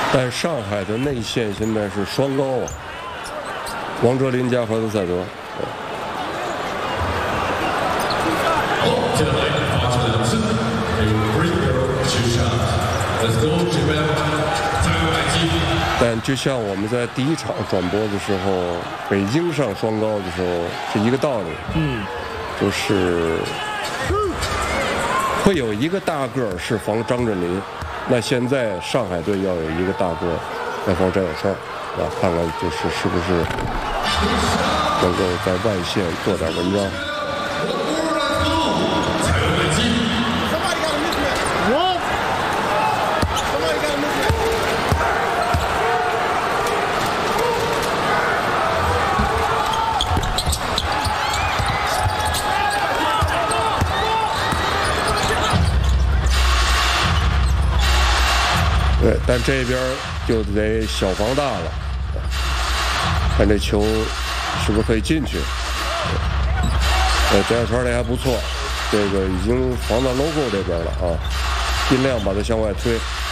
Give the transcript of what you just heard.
但上海的内线现在是双高啊，王哲林加何德赛德。 接下来发出的是有 free throw 球下 ，Let's go Japan， 再来击。 但就像我们在第一场转播的时候，北京上双高的时候是一个道理，就是会有一个大个儿是防张镇麟，那现在上海队要有一个大个儿来防翟小川，啊，看看就是是不是能够在外线做点文章。对，但这边就得小防大了，看这球是不是可以进去。翟小川这还不错，这个已经防到 logo 这边了啊，尽量把它向外推。